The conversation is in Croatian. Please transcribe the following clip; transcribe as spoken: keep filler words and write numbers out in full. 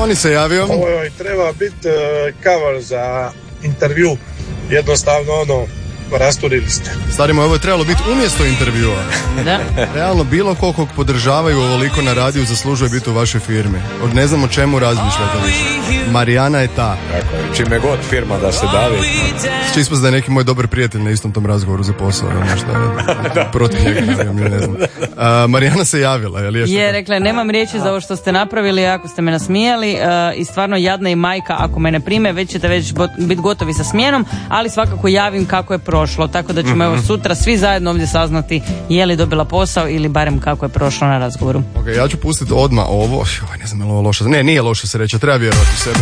Toni se javio. Ovo je, treba biti uh, cover za intervju. Jednostavno ono, rasturili ste. Stari moj, ovo je trebalo biti umjesto intervjua. Da. Realno, bilo ko kog podržavaju ovoliko na radiju zaslužuje biti u vašoj firmi. Od ne znam o čemu razmišljate više. Marijana je ta. Tako je, čime god firma da se davi. Će ispast da je neki moj dobar prijatelj na istom tom razgovoru za posao. Nešto, protiv njega, ne znam. Uh, Marijana se javila, je li je? Je, rekla, nemam riječi za ovo što ste napravili, ako ste me nasmijali uh, i stvarno jadna i majka, ako me ne prime, već ćete već biti gotovi sa smjenom, ali svakako javim kako je prošlo, tako da ćemo mm-hmm. evo sutra svi zajedno ovdje saznati je li dobila posao ili barem kako je prošlo na razgovoru. Ok, ja ću pustiti odmah ovo, Oj, ne znam je li ovo loše, ne, nije loše se reći, treba vjerovati u sebe.